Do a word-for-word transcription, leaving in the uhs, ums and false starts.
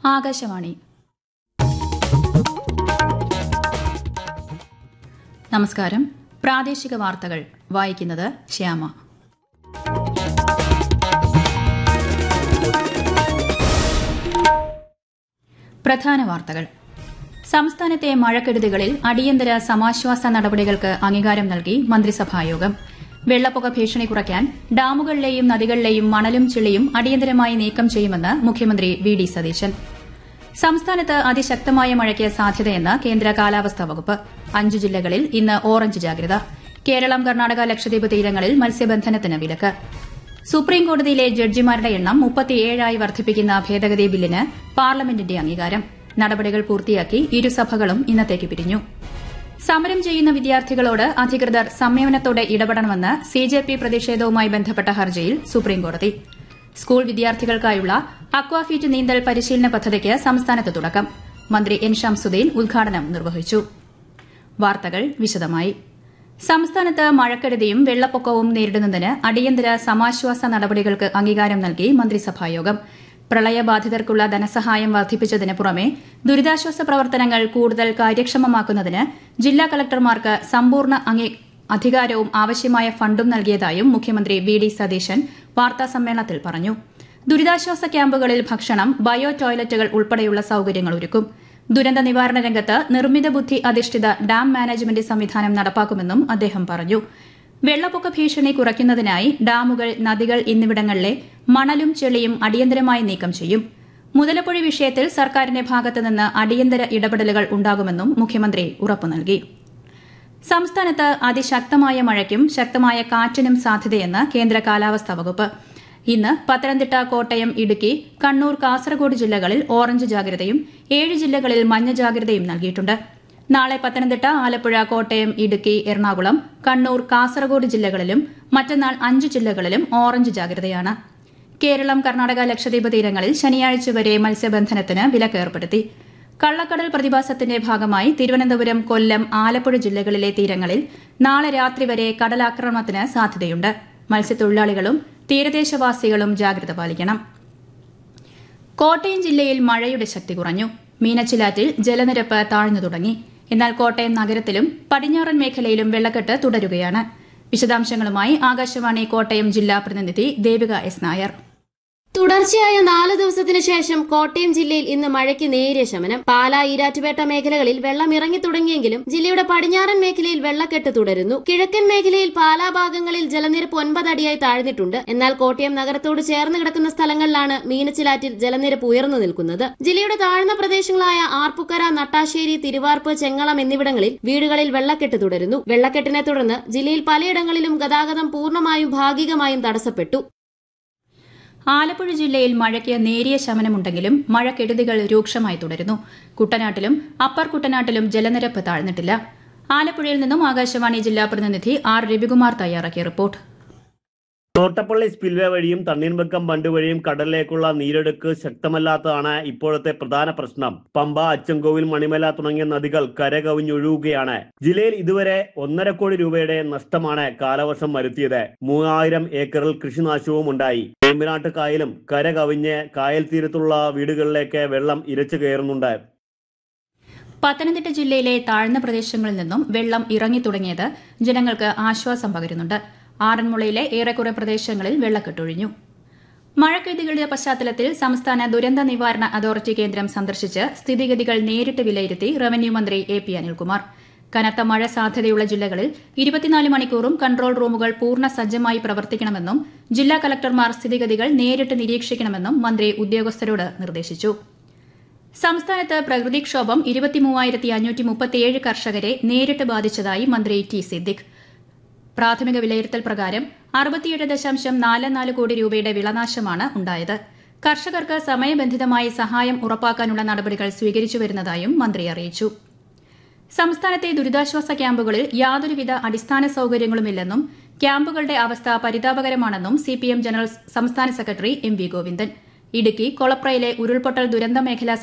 ആകാശവാണി. നമസ്കാരം. പ്രാദേശിക വാർത്തകൾ വായിക്കുന്നത് ശ്യാമ. പ്രധാന വാർത്തകൾ. സംസ്ഥാനത്തെ മഴക്കെടുതികളിൽ അടിയന്തര സമാശ്വാസ നടപടികൾക്ക് അംഗീകാരം നൽകി മന്ത്രിസഭായോഗം. വെള്ളപ്പൊക്ക ഭീഷണി കുറയ്ക്കാൻ ഡാമുകളിലെയും നദികളിലെയും മണലും ചെളിയും അടിയന്തരമായി നീക്കം ചെയ്യുമെന്ന് മുഖ്യമന്ത്രി വി ഡി സതീശൻ. സംസ്ഥാനത്ത് അതിശക്തമായ മഴയ്ക്ക് സാധ്യതയെന്ന് കേന്ദ്ര കാലാവസ്ഥാ വകുപ്പ്. അഞ്ച് ജില്ലകളിൽ ഇന്ന് ഓറഞ്ച് ജാഗ്രത. കേരളം, കർണാടക, ലക്ഷദ്വീപ് തീരങ്ങളിൽ മത്സ്യബന്ധനത്തിന് വിലക്ക്. സുപ്രീംകോടതിയിലെ ജഡ്ജിമാരുടെ എണ്ണം മുപ്പത്തിയേഴായി വർദ്ധിപ്പിക്കുന്ന ഭേദഗതി ബില്ലിന് പാർലമെന്റിന്റെ അംഗീകാരം. നടപടികൾ പൂർത്തിയാക്കി ഇരുസഭകളും ഇന്നത്തേക്ക് പിരിഞ്ഞു. സമരം ചെയ്യുന്ന വിദ്യാർത്ഥികളോട് അധികൃതർ സംയമനത്തോടെ ഇടപെടണമെന്ന് സിജെപി പ്രതിഷേധവുമായി ബന്ധപ്പെട്ട ഹർജിയിൽ സുപ്രീംകോടതി. സ്കൂൾ വിദ്യാർത്ഥികൾക്കായുള്ള അക്വാഫീറ്റ് നീന്തൽ പരിശീലന പദ്ധതിക്ക് സംസ്ഥാനത്ത് തുടക്കം. മന്ത്രി എൻ ശംസുദ്ദീൻ ഉദ്ഘാടനം നിർവഹിച്ചു. വാർത്തകൾ വിശദമായി. സംസ്ഥാനത്ത് മഴക്കെടുതിയും വെള്ളപ്പൊക്കവും നേരിടുന്നതിന് അടിയന്തര സമാശ്വാസ നടപടികൾക്ക് അംഗീകാരം നൽകി മന്ത്രിസഭായോഗം. പ്രളയബാധിതർക്കുള്ള ധനസഹായം വർദ്ധിപ്പിച്ചതിന് പുറമെ ദുരിതാശ്വാസ പ്രവർത്തനങ്ങൾ കൂടുതൽ കാര്യക്ഷമമാക്കുന്നതിന് ജില്ലാ കളക്ടർമാർക്ക് സമ്പൂർണ്ണ അധികാരവും ആവശ്യമായ ഫണ്ടും നൽകിയതായും മുഖ്യമന്ത്രി വി ഡി സതീശൻ വാർത്താസമ്മേളനത്തിൽ പറഞ്ഞു. ദുരിതാശ്വാസ ക്യാമ്പുകളിൽ ഭക്ഷണം, ബയോ ടോയ്ലറ്റുകൾ ഉൾപ്പെടെയുള്ള സൌകര്യങ്ങൾ ഒരുക്കും. ദുരന്ത നിവാരണ രംഗത്ത് നിർമ്മിത ബുദ്ധി അധിഷ്ഠിത ഡാം മാനേജ്മെന്റ് സംവിധാനം നടപ്പാക്കുമെന്നും അദ്ദേഹം പറഞ്ഞു. വെള്ളപ്പൊക്ക ഭീഷണി കുറയ്ക്കുന്നതിനായി ഡാമുകൾ, നദികൾ എന്നിവിടങ്ങളിലെ മണലും ചെളിയും അടിയന്തരമായി നീക്കം ചെയ്യും. മുതലപ്പുഴ വിഷയത്തിൽ സർക്കാരിന്റെ ഭാഗത്തുനിന്ന് അടിയന്തര ഇടപെടലുകൾ ഉണ്ടാകുമെന്നും മുഖ്യമന്ത്രി ഉറപ്പു നൽകി. സംസ്ഥാനത്ത് അതിശക്തമായ മഴയ്ക്കും ശക്തമായ കാറ്റിനും സാധ്യതയെന്ന് കേന്ദ്ര കാലാവസ്ഥാ വകുപ്പ്. ഇന്ന് പത്തനംതിട്ട, കോട്ടയം, ഇടുക്കി, കണ്ണൂർ, കാസർഗോഡ് ജില്ലകളിൽ ഓറഞ്ച് ജാഗ്രതയും ഏഴ് ജില്ലകളിൽ മഞ്ഞ ജാഗ്രതയും നൽകിയിട്ടുണ്ട്. നാളെ പത്തനംതിട്ട, ആലപ്പുഴ, കോട്ടയം, ഇടുക്കി, എറണാകുളം, കണ്ണൂർ, കാസർഗോഡ് ജില്ലകളിലും മറ്റന്നാൾ അഞ്ച് ജില്ലകളിലും ഓറഞ്ച് ജാഗ്രതയാണ്. കേരളം, കർണാടക, ലക്ഷദ്വീപ് തീരങ്ങളിൽ ശനിയാഴ്ച വരെ മത്സ്യബന്ധനത്തിന് വിലക്ക് ഏർപ്പെടുത്തി. കള്ളക്കടൽ പ്രതിഭാസത്തിന്റെ ഭാഗമായി തിരുവനന്തപുരം, കൊല്ലം, ആലപ്പുഴ ജില്ലകളിലെ തീരങ്ങളിൽ നാളെ രാത്രി വരെ കടലാക്രമണത്തിന് സാധ്യതയുണ്ട്. മത്സ്യത്തൊഴിലാളികളും തീരദേശവാസികളും ജാഗ്രത പാലിക്കണം. കോട്ടയം ജില്ലയിൽ മഴയുടെ ശക്തി കുറഞ്ഞു. മീനച്ചിലാറ്റിൽ ജലനിരപ്പ് താഴ്ന്നു തുടങ്ങി. എന്നാൽ കോട്ടയം നഗരത്തിലും പടിഞ്ഞാറൻ മേഖലയിലും വെള്ളക്കെട്ട് തുടരുകയാണ്. വിശദാംശങ്ങളുമായി ആകാശവാണി കോട്ടയം ജില്ലാ പ്രതിനിധി ദേവിക എസ് നായർ. തുടർച്ചയായ നാല് ദിവസത്തിനു ശേഷം കോട്ടയം ജില്ലയിൽ ഇന്ന് മഴയ്ക്ക് നേരിയ ശമനം. പാലാ, ഈരാറ്റുപേട്ട മേഖലകളിൽ വെള്ളം ഇറങ്ങി തുടങ്ങിയെങ്കിലും ജില്ലയുടെ പടിഞ്ഞാറൻ മേഖലയിൽ വെള്ളക്കെട്ട് തുടരുന്നു. കിഴക്കൻ മേഖലയിൽ പാലാ ഭാഗങ്ങളിൽ ജലനിരപ്പ് ഒൻപത് അടിയായി താഴ്ന്നിട്ടുണ്ട്. എന്നാൽ കോട്ടയം നഗരത്തോട് ചേർന്ന് കിടക്കുന്ന സ്ഥലങ്ങളിലാണ് മീനച്ചിലാറ്റിൽ ജലനിരപ്പ് ഉയർന്നു നിൽക്കുന്നത്. ജില്ലയുടെ താഴ്ന്ന പ്രദേശങ്ങളായ ആർപ്പുക്കര, നട്ടാശ്ശേരി, തിരുവാർപ്പ്, ചെങ്ങളം എന്നിവിടങ്ങളിൽ വീടുകളിൽ വെള്ളക്കെട്ട് തുടരുന്നു. വെള്ളക്കെട്ടിനെ തുടർന്ന് ജില്ലയിൽ പലയിടങ്ങളിലും ഗതാഗതം പൂർണ്ണമായും ഭാഗികമായും തടസ്സപ്പെട്ടു. ആലപ്പുഴ ജില്ലയിൽ മഴയ്ക്ക് നേരിയ ശമനമുണ്ടെങ്കിലും മഴക്കെടുതികൾ രൂക്ഷമായി തുടരുന്നു. കുട്ടനാട്ടിലും അപ്പർ കുട്ടനാട്ടിലും ജലനിരപ്പ് താഴ്ന്നിട്ടില്ല. ആലപ്പുഴയിൽ നിന്നും ആകാശവാണി ജില്ലാ പ്രതിനിധി ആർ രവികുമാർ തയ്യാറാക്കിയ റിപ്പോർട്ട്. തോട്ടപ്പള്ളി സ്പിൽവേ വഴിയും തണ്ണീർമുക്കം ബണ്ട് വഴിയും കടലിലേക്കുള്ള നീരൊഴുക്ക് ശക്തമല്ലാത്തതാണ് ഇപ്പോഴത്തെ പ്രധാന പ്രശ്നം. പമ്പ, അച്ചൻകോവിൽ, മണിമല തുടങ്ങിയ നദികൾ കരകവിഞ്ഞൊഴുകുകയാണ്. ജില്ലയിൽ ഇതുവരെ ഒന്നര കോടി രൂപയുടെ നഷ്ടമാണ് കാലവർഷം വരുത്തിയത്. മൂവായിരം ഏക്കറിൽ കൃഷിനാശവും ഉണ്ടായി. വേമ്പനാട്ട് കായലും കരകവിഞ്ഞ് കായൽ തീരത്തുള്ള വീടുകളിലേക്ക് വെള്ളം ഇരച്ചു കയറുന്നുണ്ട്. പത്തനംതിട്ട ജില്ലയിലെ താഴ്ന്ന പ്രദേശങ്ങളിൽ നിന്നും വെള്ളം ഇറങ്ങി തുടങ്ങിയത് ജനങ്ങൾക്ക് ആശ്വാസം പകരുന്നുണ്ട്. ആറന്മുളയിലെ ഏറെക്കുറെ പ്രദേശങ്ങളിൽ വെള്ളക്കെട്ടൊഴിഞ്ഞു. മഴക്കെടുതികളുടെ പശ്ചാത്തലത്തിൽ സംസ്ഥാന ദുരന്ത നിവാരണ അതോറിറ്റി കേന്ദ്രം സന്ദർശിച്ച് സ്ഥിതിഗതികൾ നേരിട്ട് വിലയിരുത്തി റവന്യൂ മന്ത്രി എ പി അനിൽകുമാർ. കനത്ത മഴ സാധ്യതയുള്ള ജില്ലകളിൽ ഇരുപത്തിനാല് മണിക്കൂറും കൺട്രോൾ റൂമുകൾ പൂർണ്ണ സജ്ജമായി പ്രവർത്തിക്കണമെന്നും ജില്ലാ കളക്ടർമാർ സ്ഥിതിഗതികൾ നേരിട്ട് നിരീക്ഷിക്കണമെന്നും മന്ത്രി ഉദ്യോഗസ്ഥരോട് നിർദ്ദേശിച്ചു. സംസ്ഥാനത്ത് പ്രകൃതിക്ഷോഭം ഇരുപത്തിമൂവായിരത്തി അഞ്ഞൂറ്റി മുപ്പത്തിയേഴ് കർഷകരെ നേരിട്ട് ബാധിച്ചതായി മന്ത്രി ടി സിദ്ദിഖ്. പ്രാഥമിക വിലയിരുത്തൽ പ്രകാരം അറുപത്തിയേഴ് ദശാംശം നാല് നാല് കോടി രൂപയുടെ വിളനാശമാണ് ഉണ്ടായത്. കർഷകർക്ക് സമയബന്ധിതമായി സഹായം ഉറപ്പാക്കാനുള്ള നടപടികൾ സ്വീകരിച്ചു വരുന്നതായും മന്ത്രി അറിയിച്ചു. സംസ്ഥാനത്തെ ദുരിതാശ്വാസ ക്യാമ്പുകളിൽ യാതൊരുവിധ അടിസ്ഥാന സൌകര്യങ്ങളുമില്ലെന്നും ക്യാമ്പുകളുടെ അവസ്ഥ പരിതാപകരമാണെന്നും സിപിഎം ജനറൽ സംസ്ഥാന secretary M V Govindan. Idukki കൊളപ്രയിലെ ഉരുൾപൊട്ടൽ ദുരന്ത മേഖലാ